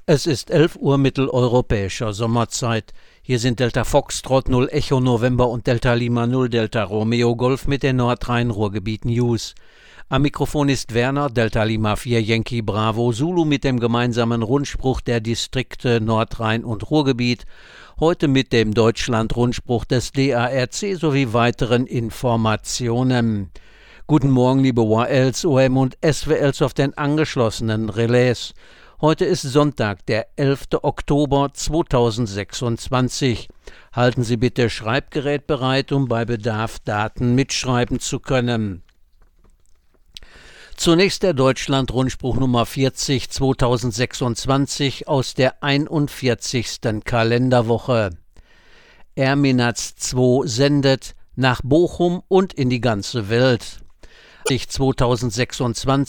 Es ist 11 Uhr mitteleuropäischer Sommerzeit. Hier sind Delta Foxtrot 0 Echo November und Delta Lima 0 Delta Romeo Golf mit den Nordrhein-Ruhrgebiet News. Am Mikrofon ist Werner, Delta Lima 4 Yankee Bravo Zulu mit dem gemeinsamen Rundspruch der Distrikte Nordrhein und Ruhrgebiet. Heute mit dem Deutschland-Rundspruch des DARC sowie weiteren Informationen. Guten Morgen, liebe YLs, OM und SWLs auf den angeschlossenen Relais. Heute ist Sonntag, der 11. Oktober 2026. Halten Sie bitte Schreibgerät bereit, um bei Bedarf Daten mitschreiben zu können. Zunächst der Deutschland-Rundspruch Nummer 40 2026 aus der 41. Kalenderwoche. Erminaz 2 sendet nach Bochum und in die ganze Welt. 2026